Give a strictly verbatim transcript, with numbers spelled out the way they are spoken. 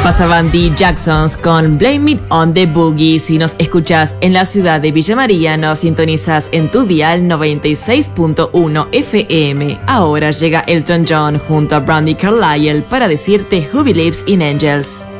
Pasaban The Jacksons con Blame It on the Boogie. Si nos escuchas en la ciudad de Villa María, nos sintonizas en tu dial noventa y seis punto uno F M. Ahora llega Elton John junto a Brandi Carlile para decirte Who Believes in Angels.